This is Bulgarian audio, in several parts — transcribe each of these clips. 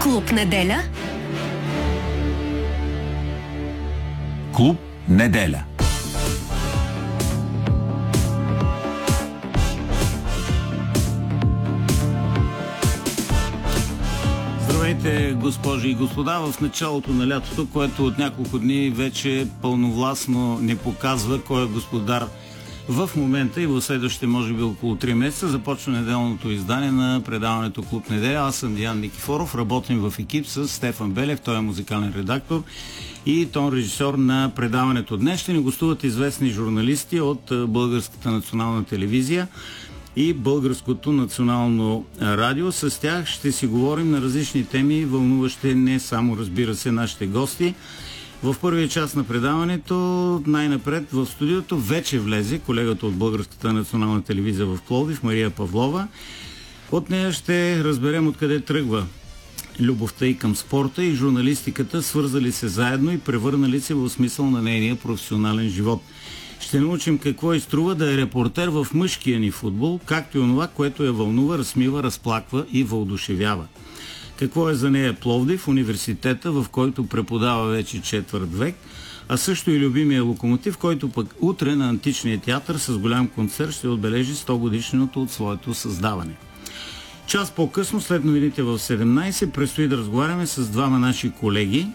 Клуб Неделя. Клуб Неделя. Здравейте, госпожи и господа, в началото на лятото, което от няколко дни вече пълновластно ни показва кой е господар в момента и в следващите, може би, около 3 месеца започва неделното издание на предаването Клуб Неделя. Аз съм Диан Никифоров, работим в екип с Стефан Белев, той е музикален редактор и тон режисьор на предаването. Днес ще ни гостуват известни журналисти от Българската национална телевизия и Българското национално радио. С тях ще си говорим на различни теми, вълнуващи не само, разбира се, нашите гости. В първия част на предаването най-напред в студиото вече влезе колегата от Българската национална телевизия в Пловдив, Мария Павлова. От нея ще разберем откъде тръгва любовта и към спорта и журналистиката, свързали се заедно и превърнали се в смисъл на нейния професионален живот. Ще научим какво изтрува да е репортер в мъжкия ни футбол, както и онова, което я вълнува, разсмива, разплаква и въодушевява. Какво е за нея Пловдив, университета, в който преподава вече четвърт век, а също и любимия Локомотив, който пък утре на Античния театър с голям концерт ще отбележи 100 годишното от своето създаване. Час по-късно, след новините в 17, предстои да разговаряме с двама наши колеги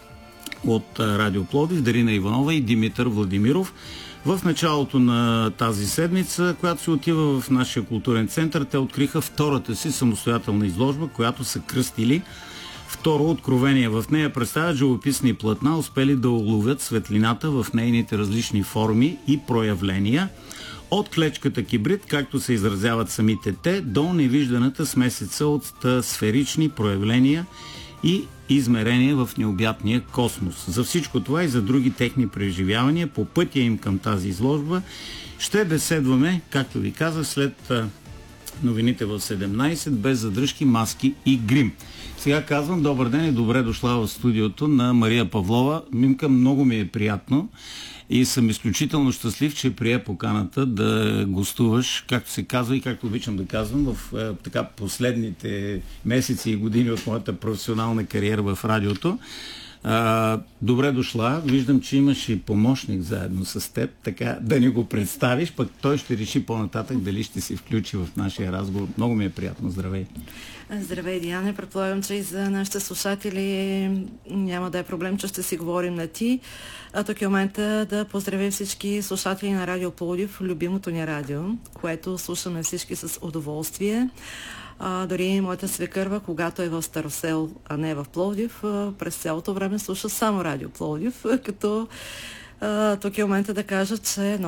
от Радио Пловдив, Дарина Иванова и Димитър Владимиров. В началото на тази седмица, която се отива в нашия културен център, те откриха втората си самостоятелна изложба, която са кръстили Второ откровение. В нея представят живописни платна, успели да уловят светлината в нейните различни форми и проявления. От клечката кибрид, както се изразяват самите те, до невижданата смесица от сферични проявления и измерения в необятния космос. За всичко това и за други техни преживявания по пътя им към тази изложба ще беседваме, както ви казах, след новините в 17, без задръжки, маски и грим. Сега казвам добър ден и добре дошла в студиото на Мария Павлова. Мимка, много ми е приятно и съм изключително щастлив, че прие поканата да гостуваш, както се казва и както обичам да казвам, в така последните месеци и години от моята професионална кариера в радиото. Добре дошла. Виждам, че имаш и помощник заедно с теб, така да ни го представиш, пък той ще реши по-нататък дали ще се включи в нашия разговор. Много ми е приятно. Здравей. Здравей, Диана. Предполагам, че и за нашите слушатели няма да е проблем, че ще си говорим на ти. А тук е момента да поздравя всички слушатели на Радио Пловдив, любимото ни радио, което слушаме всички с удоволствие. Дори моята свекърва, когато е в Старосел, а не в Пловдив, през цялото време слуша само Радио Пловдив, като тук е момента да кажа, че